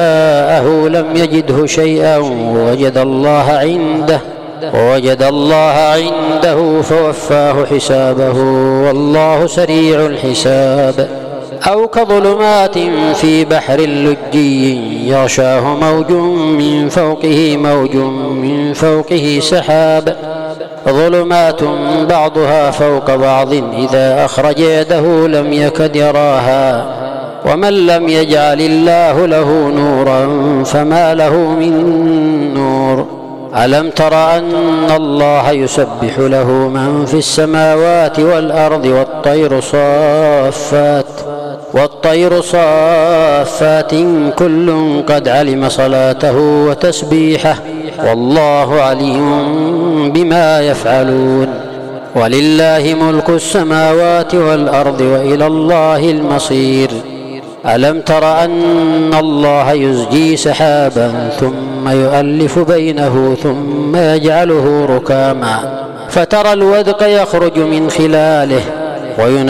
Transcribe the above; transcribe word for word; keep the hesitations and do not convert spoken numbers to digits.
جاءه لم يجده شيئا ووجد الله عنده ووجد الله عنده فوفاه حسابه والله سريع الحساب. أو كظلمات في بحر لجي يغشاه موج من فوقه موج من فوقه سحاب ظلمات بعضها فوق بعض إذا أخرج يده لم يكد يراها ومن لم يجعل الله له نورا فما له من نور. ألم تر أن الله يسبح له من في السماوات والأرض والطير صافات والطير صافات كل قد علم صلاته وتسبيحه والله عليم بما يفعلون. ولله ملك السماوات والأرض وإلى الله المصير. ألم تر أن الله يزجي سحابا ثم يؤلف بينه ثم يجعله ركاما فترى الودق يخرج من خلاله